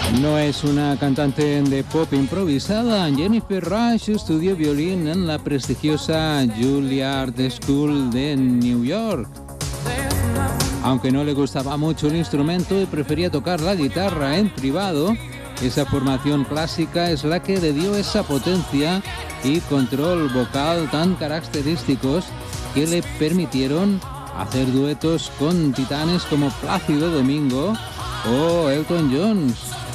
No es una cantante de pop improvisada. Jennifer Rush estudió violín en la prestigiosa Juilliard School de New York. Aunque no le gustaba mucho el instrumento y prefería tocar la guitarra en privado, esa formación clásica es la que le dio esa potencia y control vocal tan característicos que le permitieron hacer duetos con titanes como Plácido Domingo o Elton John.